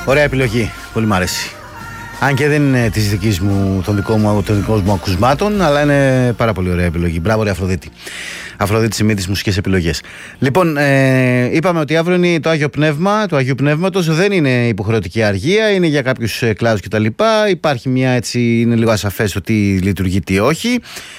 Ωραία επιλογή. Πολύ μ' αρέσει. Αν και δεν είναι της δικής μου, των δικών μου ακουσμάτων, αλλά είναι πάρα πολύ ωραία επιλογή. Μπράβο, ρε Αφροδίτη. Αφροδίτη σημαίνει τις μουσικές επιλογές. Λοιπόν, είπαμε ότι αύριο είναι το Άγιο Πνεύμα, του Αγίου Πνεύματος. Δεν είναι υποχρεωτική αργία, είναι για κάποιους κλάδους κτλ. Υπάρχει μια έτσι, είναι λίγο ασαφές το τι λειτουργεί, τι όχι.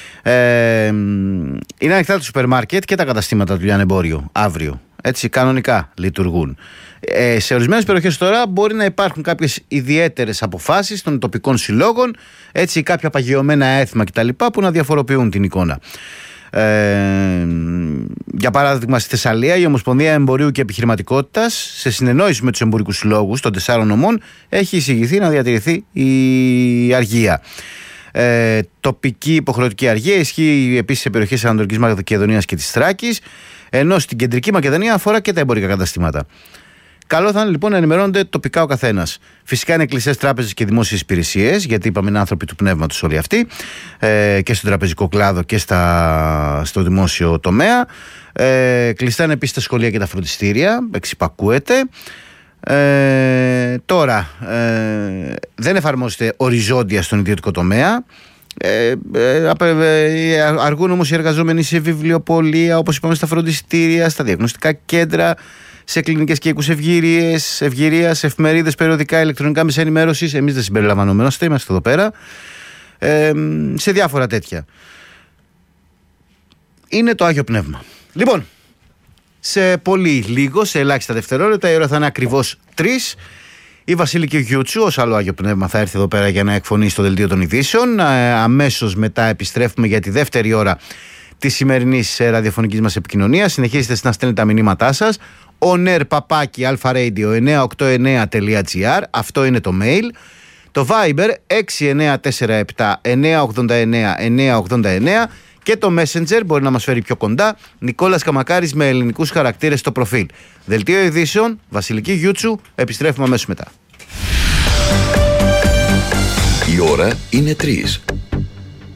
Είναι ανοιχτά το σούπερ μάρκετ και τα καταστήματα του λιανεμπόριου αύριο. Έτσι, κανονικά λειτουργούν. Σε ορισμένες περιοχές τώρα μπορεί να υπάρχουν κάποιες ιδιαίτερες αποφάσεις των τοπικών συλλόγων, έτσι, κάποια παγιωμένα έθιμα κτλ. Που να διαφοροποιούν την εικόνα. Για παράδειγμα, στη Θεσσαλία η Ομοσπονδία Εμπορίου και Επιχειρηματικότητας, σε συνεννόηση με τους εμπορικούς συλλόγους των 4 νομών, έχει εισηγηθεί να διατηρηθεί η αργία. Τοπική υποχρεωτική αργία ισχύει επίσης σε περιοχές της Ανατολικής Μακεδονίας και της Θράκης, ενώ στην Κεντρική Μακεδονία αφορά και τα εμπορικά καταστήματα. Καλό θα είναι λοιπόν να ενημερώνονται τοπικά ο καθένας. Φυσικά είναι κλειστές τράπεζες και δημόσιες υπηρεσίες, γιατί είπαμε είναι άνθρωποι του πνεύματος όλοι αυτοί, και στον τραπεζικό κλάδο και στο δημόσιο τομέα. Κλειστά είναι επίσης τα σχολεία και τα φροντιστήρια, εξυπακούεται. Τώρα, δεν εφαρμόζεται οριζόντια στον ιδιωτικό τομέα. Αργούν όμως οι εργαζόμενοι σε βιβλιοπωλεία, όπως είπαμε, στα φροντιστήρια, στα διαγνωστικά κέντρα, σε κλινικές και οίκους ευγυρίας, εφημερίδες, περιοδικά, ηλεκτρονικά μέσα ενημέρωσης. Εμείς δεν συμπεριλαμβανόμαστε, είμαστε εδώ πέρα. Σε διάφορα τέτοια. Είναι το Άγιο Πνεύμα. Λοιπόν, σε πολύ λίγο, σε ελάχιστα δευτερόλεπτα, η ώρα θα είναι ακριβώς 3. Η Βασιλική Γιούτσου, ως άλλο Άγιο Πνεύμα, θα έρθει εδώ πέρα για να εκφωνήσει το δελτίο των ειδήσεων. Αμέσως μετά επιστρέφουμε για τη δεύτερη ώρα της σημερινής ραδιοφωνικής μας επικοινωνίας. Συνεχίζετε να στέλνετε τα μηνύματά σας. onair@alfaradio989.gr. Αυτό είναι το mail. Το Viber 6947-989-989 και το Messenger μπορεί να μας φέρει πιο κοντά. Νικόλας Καμακάρης με ελληνικούς χαρακτήρες στο προφίλ. Δελτίο ειδήσεων, Βασιλική Γιούτσου. Επιστρέφουμε αμέσως μετά. Η ώρα είναι 3.